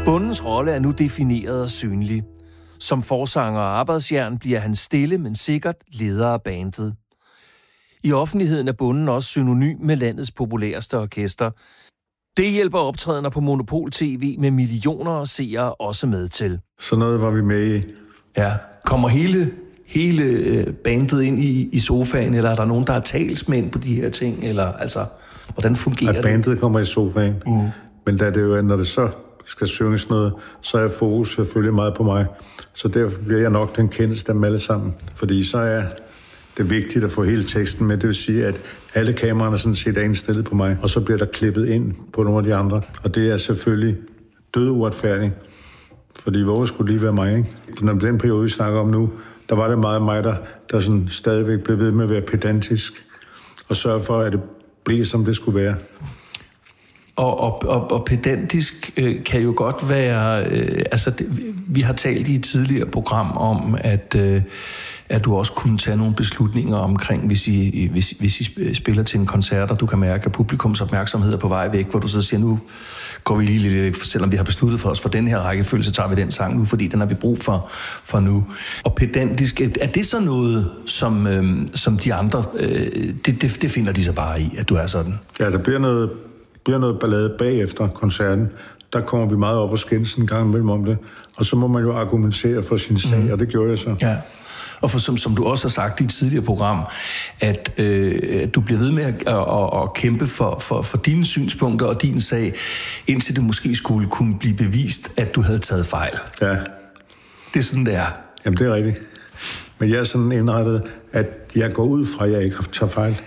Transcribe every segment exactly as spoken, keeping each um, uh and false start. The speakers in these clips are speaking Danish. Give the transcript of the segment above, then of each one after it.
Bondens rolle er nu defineret og synlig. Som forsanger og arbejdsjern bliver han stille, men sikkert leder af bandet. I offentligheden er Bonden også synonym med landets populæreste orkester. Det hjælper optrædener på Monopol T V med millioner af seere også med til. Så noget var vi med i. Ja. Kommer hele, hele bandet ind i, i sofaen, eller er der nogen, der er talsmænd på de her ting? Eller altså, hvordan fungerer at det? Bandet kommer i sofaen. Mm. Men da det jo, når det så skal synges noget, så er fokus selvfølgelig meget på mig. Så derfor bliver jeg nok den kendeste af dem alle sammen. Fordi så er det vigtigt at få hele teksten med. Det vil sige, at alle kameraerne sådan set er indstillet på mig, og så bliver der klippet ind på nogle af de andre. Og det er selvfølgelig død uretfærdigt. Fordi hvor skulle lige være mig, ikke? Når den periode, vi snakker om nu, der var det meget mig, der, der sådan stadigvæk blev ved med at være pedantisk og sørge for, at det blev, som det skulle være. Og, og, og, og pedantisk øh, kan jo godt være... Øh, altså, det, vi har talt i et tidligere program om, at, øh, at du også kunne tage nogle beslutninger omkring, hvis I, hvis, hvis I spiller til en koncert, og du kan mærke, at publikums opmærksomhed er på vej væk, hvor du så siger, nu går vi lige lidt væk, selvom vi har besluttet for os for den her rækkefølge, så tager vi den sang nu, fordi den har vi brug for, for nu. Og pedantisk, er det så noget, som, øh, som de andre... Øh, det, det, det finder de så bare i, at du er sådan? Ja, der bliver noget... bliver noget ballade bagefter koncerten. Der kommer vi meget op og skændes en gang imellem om det. Og så må man jo argumentere for sin sag, mm. og det gjorde jeg så. Ja, og for, som, som du også har sagt i et tidligere program, at øh, du bliver ved med at, at, at, at kæmpe for, for, for dine synspunkter og din sag, indtil det måske skulle kunne blive bevist, at du havde taget fejl. Ja. Det er sådan, det er. Jamen, det er rigtigt. Men jeg er sådan indrettet, at jeg går ud fra, at jeg ikke har taget fejl.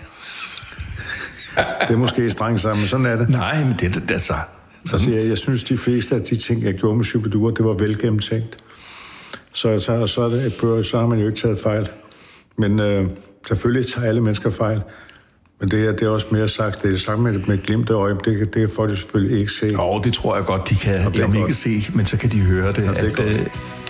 Det er måske strengt sammen, men sådan er det. Nej, men det, det er så... Altså, jeg, jeg synes, de fleste af de ting, jeg gjorde med Shu-bi-dua, det var velgennemtænkt. Så, så, så, er det, så har man jo ikke taget fejl. Men øh, selvfølgelig tager alle mennesker fejl. Men det er, det er også mere sagt. Det er sagt med, med glimt af øje. Det, det kan folk selvfølgelig ikke se. Jo, det tror jeg godt, de kan. Om ikke se, men så kan de høre det. Ja, det at, øh,